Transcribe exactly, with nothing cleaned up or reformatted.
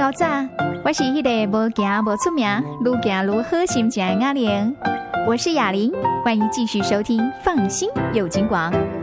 牛仔，我是迄个无行无出名，愈行愈好心情的雅玲。我是雅玲，欢迎继续收听《放心有金广》。